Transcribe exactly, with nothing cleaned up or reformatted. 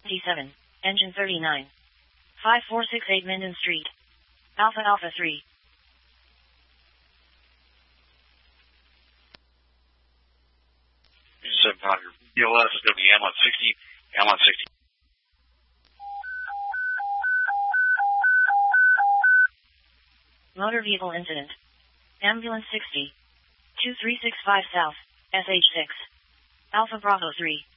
D seven, engine thirty-nine. five four six eight Minden Street. Alpha Alpha three. seven hundred. B L S, W M one sixty, M one sixty. Motor vehicle incident. Ambulance sixty. two three six five South, S H six. Alpha Bravo three.